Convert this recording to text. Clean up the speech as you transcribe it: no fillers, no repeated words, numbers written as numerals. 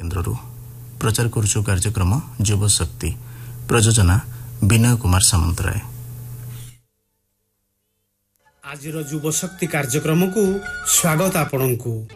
केन्द्रରୁ प्रचार करुछु कार्यक्रम युव शक्ति प्रयोजना विनय कुमार सामंतराय। आज युव शक्ति कार्यक्रम को स्वागत आपनकु।